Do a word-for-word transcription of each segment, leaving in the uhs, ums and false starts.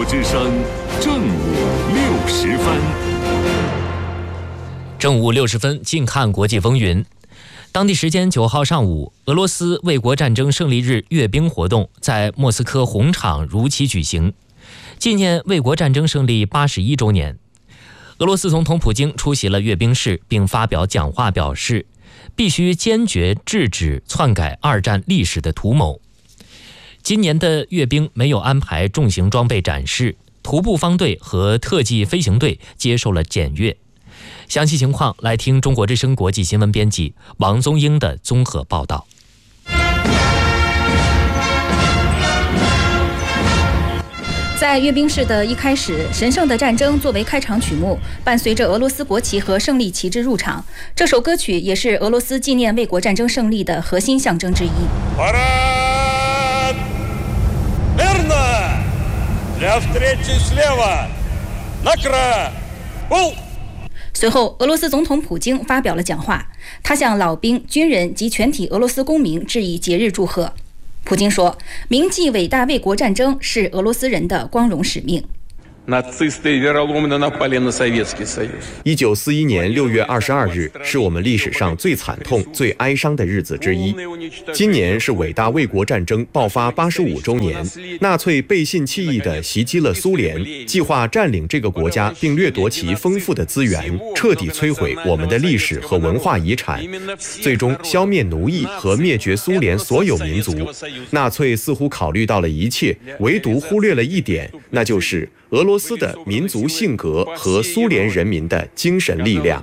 之声正午六时分。 正午六时分，近看国际风云。当地时间九号上午，俄罗斯卫国战争胜利日阅兵活动在莫斯科红场如期举行，纪念卫国战争胜利八十一周年。俄罗斯总统普京出席了阅兵式，并发表讲话，表示必须坚决制止篡改二战历史的图谋。今年的阅兵没有安排重型装备展示，徒步方队和特技飞行队接受了检阅。详细情况来听中国之声国际新闻编辑王宗英的综合报道。 在阅兵式的一开始，神圣的战争作为开场曲目，伴随着俄罗斯国旗和胜利旗帜入场。这首歌曲也是俄罗斯纪念卫国战争胜利的核心象征之一。随后，俄罗斯总统普京发表了讲话，他向老兵、军人及全体俄罗斯公民致以节日祝贺。普京说，铭记伟大卫国战争是俄罗斯人的光荣使命。 一九四一年六月二十二日是我们历史上最惨痛、最哀伤的日子之一。今年是伟大卫国战争爆发八十五周年，纳粹背信弃义地袭击了苏联，计划占领这个国家，并掠夺其丰富的资源，彻底摧毁我们的历史和文化遗产，最终消灭奴役和灭绝苏联所有民族。纳粹似乎考虑到了一切，唯独忽略了一点，那就是俄罗斯的民族性格和苏联人民的精神力量。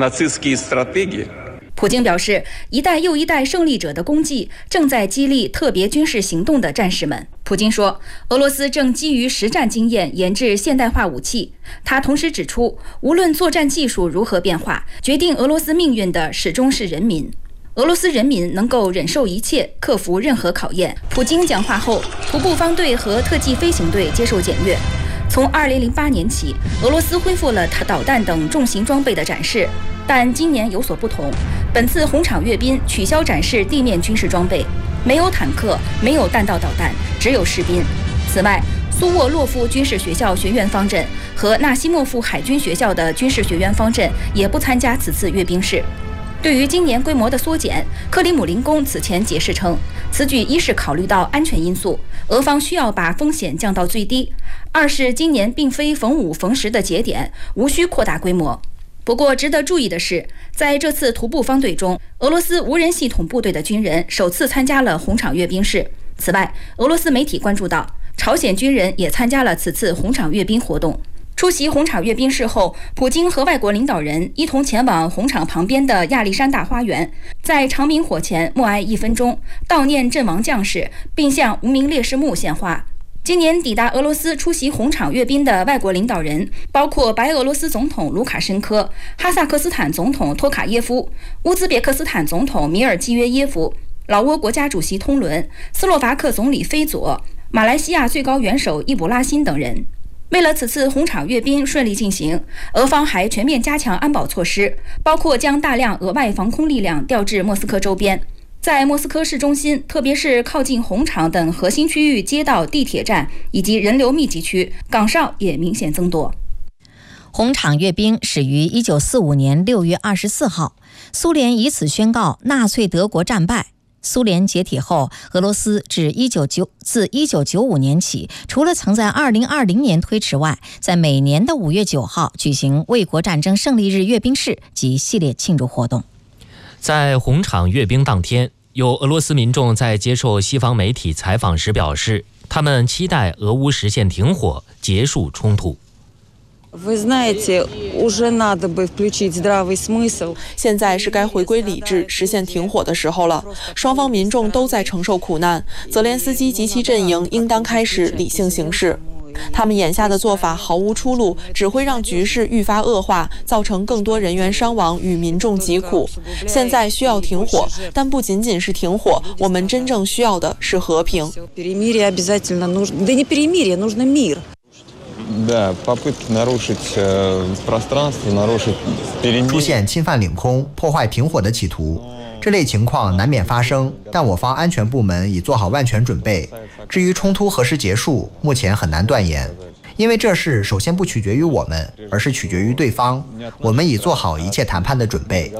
普京表示，一代又一代胜利者的功绩正在激励特别军事行动的战士们。普京说，俄罗斯正基于实战经验研制现代化武器。他同时指出，无论作战技术如何变化，决定俄罗斯命运的始终是人民。俄罗斯人民能够忍受一切，克服任何考验。普京讲话后，徒步方队和特技飞行队接受检阅。从二零零八年起，俄罗斯恢复了导弹等重型装备的展示，但今年有所不同。本次红场阅兵取消展示地面军事装备，没有坦克，没有弹道导弹，只有士兵。此外，苏沃洛夫军事学校学院方阵和纳西莫夫海军学校的军事学院方阵也不参加此次阅兵式。对于今年规模的缩减，克里姆林宫此前解释称，此举一是考虑到安全因素，俄方需要把风险降到最低；二是今年并非逢五逢十的节点，无需扩大规模。不过，值得注意的是，在这次徒步方队中，俄罗斯无人系统部队的军人首次参加了红场阅兵式。此外，俄罗斯媒体关注到，朝鲜军人也参加了此次红场阅兵活动。出席红场阅兵式后，普京和外国领导人一同前往红场旁边的亚历山大花园，在长明火前默哀一分钟，悼念阵亡将士，并向无名烈士墓献花。今年抵达俄罗斯出席红场阅兵的外国领导人包括白俄罗斯总统卢卡申科、哈萨克斯坦总统托卡耶夫、乌兹别克斯坦总统米尔基约耶夫、老挝国家主席通伦、斯洛伐克总理菲佐、马来西亚最高元首易卜拉欣等人。为了此次红场阅兵顺利进行，俄方还全面加强安保措施，包括将大量额外防空力量调至莫斯科周边。在莫斯科市中心，特别是靠近红场等核心区域街道、地铁站以及人流密集区，岗哨也明显增多。 红场阅兵始于一九四五年六月二十四号，苏联以此宣告纳粹德国战败。苏联解体后，俄罗斯至一九九自一九九五年起，除了曾在二零二零年推迟外，在每年的五月九号举行卫国战争胜利日阅兵式及系列庆祝活动。 在红场阅兵当天，有俄罗斯民众在接受西方媒体采访时表示，他们期待俄乌实现停火，结束冲突。 现在是该回归理智，实现停火的时候了。双方民众都在承受苦难，泽连斯基及其阵营应当开始理性行事。他们眼下的做法毫无出路，只会让局势愈发恶化，造成更多人员伤亡与民众疾苦。现在需要停火，但不仅仅是停火，我们真正需要的是和平。 出现侵犯领空、破坏停火的企图，这类情况难免发生，但我方安全部门已做好万全准备。至于冲突何时结束，目前很难断言。 因为这事首先不取决于我们，而是取决于对方。我们已做好一切谈判的准备。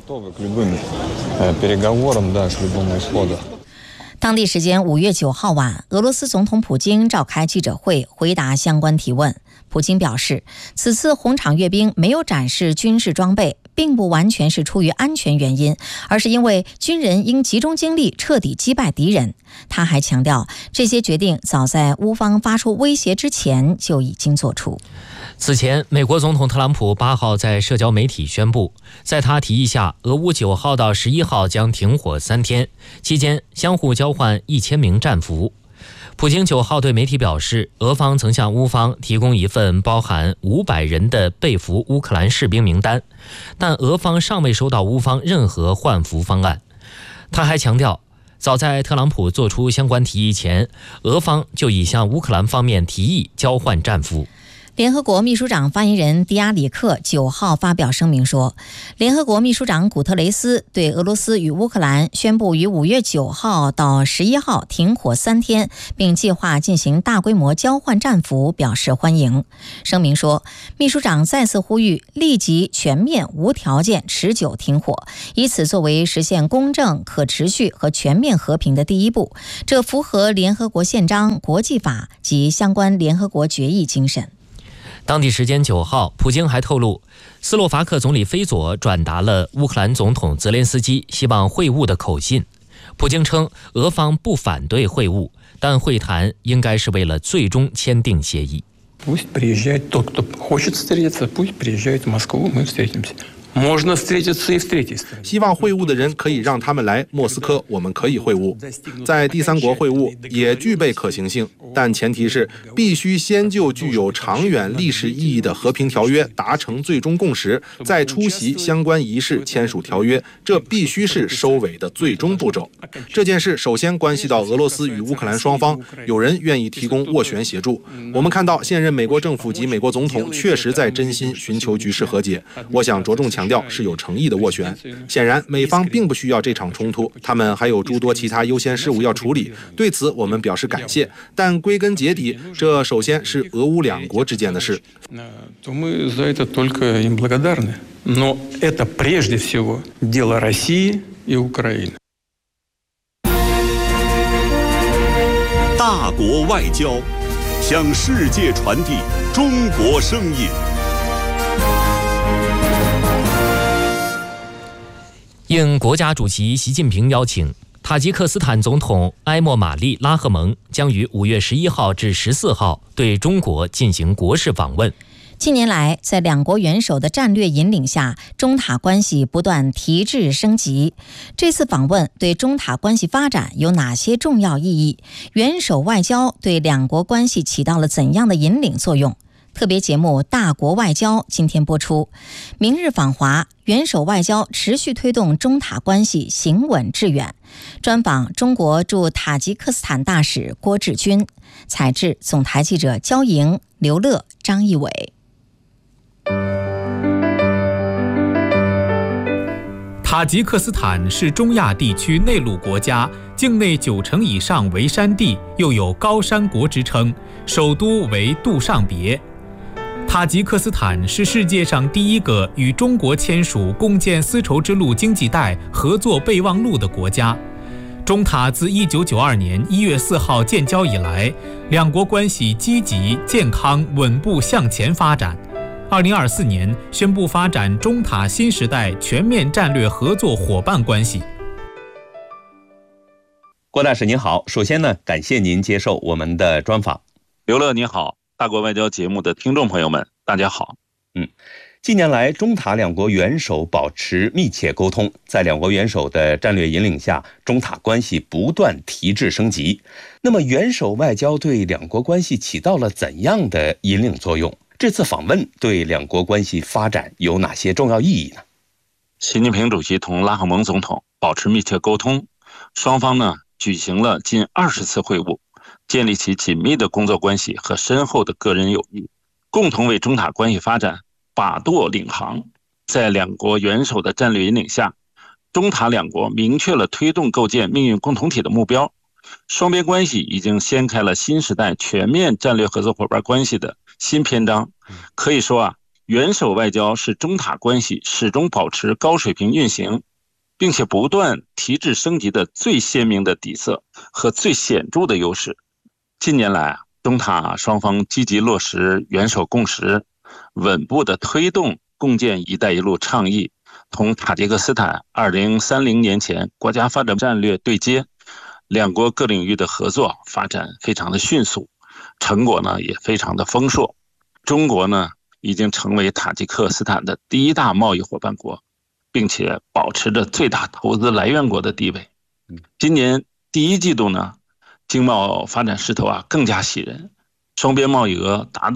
当地时间五月九号晚，俄罗斯总统普京召开记者会，回答相关提问。普京表示，此次红场阅兵没有展示军事装备，并不完全是出于安全原因，而是因为军人应集中精力彻底击败敌人。他还强调，这些决定早在乌方发出威胁之前就已经做出。 此前，美国总统特朗普八号在社交媒体宣布，在他提议下，俄乌九号到十一号将停火三天，期间相互交换一千名战俘。普京九号对媒体表示，俄方曾向乌方提供一份包含五百人的被俘乌克兰士兵名单，但俄方尚未收到乌方任何换俘方案。他还强调，早在特朗普做出相关提议前，俄方就已向乌克兰方面提议交换战俘。 联合国秘书长发言人迪亚里克九号发表声明说，联合国秘书长古特雷斯对俄罗斯与乌克兰宣布于五月九号到十一号停火三天，并计划进行大规模交换战俘表示欢迎。声明说，秘书长再次呼吁立即全面无条件持久停火，以此作为实现公正、可持续和全面和平的第一步，这符合联合国宪章、国际法及相关联合国决议精神。 当地时间九号，普京还透露，斯洛伐克总理菲佐转达了乌克兰总统泽连斯基希望会晤的口信。普京称，俄方不反对会晤，但会谈应该是为了最终签订协议。 Пусть приезжает тот, кто хочет встретиться, пусть приезжает в Москву, мы встретимся. Можно встретиться и в третьей стране. 希望会晤的人可以让他们来莫斯科，我们可以会晤。在第三国会晤也具备可行性，但前提是必须先就具有长远历史意义的和平条约达成最终共识，再出席相关仪式签署条约，这必须是收尾的最终步骤。这件事首先关系到俄罗斯与乌克兰双方，有人愿意提供斡旋协助。我们看到现任美国政府及美国总统确实在真心寻求局势和解，我想着重强调是有诚意的斡旋。显然美方并不需要这场冲突，他们还有诸多其他优先事务要处理，对此我们表示感谢，但归根结底，这首先是俄乌两国之间的事。 Но это прежде всего дело России и Украины. 大国外交，向世界传递中国声音。 应国家主席习近平邀请，塔吉克斯坦总统埃莫马利拉赫蒙将于五月十一号至十四号对中国进行国事访问。 近年来，在两国元首的战略引领下，中塔关系不断提质升级。这次访问对中塔关系发展有哪些重要意义？元首外交对两国关系起到了怎样的引领作用？特别节目《大国外交》今天播出。明日访华，元首外交持续推动中塔关系行稳致远。专访中国驻塔吉克斯坦大使郭志军，采制总台记者焦莹、刘乐、张义伟。 塔吉克斯坦是中亚地区内陆国家，境内九成以上为山地，又有高山国之称，首都为杜尚别。塔吉克斯坦是世界上第一个与中国签署共建丝绸之路经济带合作备忘录的国家。中塔自一九九二年一月四号建交以来，两国关系积极、健康、稳步向前发展。二零二四年宣布发展中塔新时代全面战略合作伙伴关系。 郭大使您好，首先呢，感谢您接受我们的专访。 刘乐您好，大国外交节目的听众朋友们，大家好。 嗯，近年来，中塔两国元首保持密切沟通，在两国元首的战略引领下，中塔关系不断提质升级。那么，元首外交对两国关系起到了怎样的引领作用？这次访问对两国关系发展有哪些重要意义呢？ 习近平主席同拉赫蒙总统保持密切沟通，双方呢举行了近二十次会晤，建立起紧密的工作关系和深厚的个人友谊，共同为中塔关系发展把舵领航。在两国元首的战略引领下，中塔两国明确了推动构建命运共同体的目标，双边关系已经掀开了新时代全面战略合作伙伴关系的新篇章。可以说啊，元首外交是中塔关系始终保持高水平运行，并且不断提质升级的最鲜明的底色和最显著的优势。近年来啊，中塔双方积极落实元首共识，稳步的推动共建“一带一路”倡议，同塔吉克斯坦二零三零年前国家发展战略对接，两国各领域的合作发展非常的迅速，成果呢也非常的丰硕。中国呢已经成为塔吉克斯坦的第一大贸易伙伴国，并且保持着最大投资来源国的地位。今年第一季度呢，经贸发展势头啊更加喜人，双边贸易额达到